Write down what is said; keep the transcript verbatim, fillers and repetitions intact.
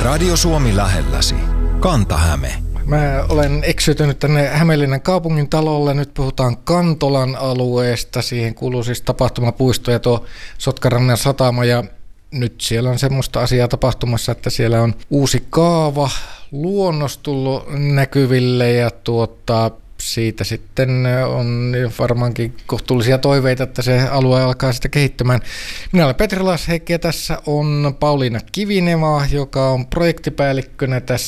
Radio Suomi lähelläsi. Kanta-Häme. Mä olen eksytynyt tänne Hämeenlinnan kaupungin talolle. Nyt puhutaan Kantolan alueesta. Siihen kuuluu siis tapahtumapuisto ja tuo Sotkarannan satama. Ja nyt siellä on semmoista asiaa tapahtumassa, että siellä on uusi kaava, luonnos tullut näkyville ja tuota, siitä sitten on varmaankin kohtuullisia toiveita, että se alue alkaa sitä kehittämään. Minä olen Petri Lasheikki ja tässä on Pauliina Kivineva, joka on projektipäällikkönä tässä.